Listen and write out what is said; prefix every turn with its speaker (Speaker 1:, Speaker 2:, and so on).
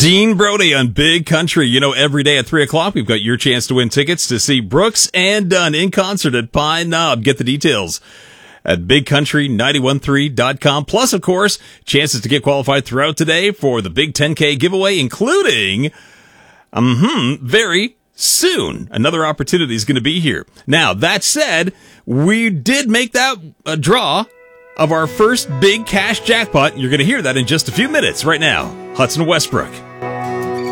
Speaker 1: Dean Brody on Big Country. You know, every day at 3 o'clock, we've got your chance to win tickets to see Brooks and Dunn in concert at Pine Knob. Get the details at BigCountry913.com. Plus, of course, chances to get qualified throughout today for the Big 10K giveaway, including, very soon. Another opportunity is going to be here. Now, that said, we did make that draw of our first big cash jackpot. You're going to hear that in just a few minutes right now. Hudson Westbrook.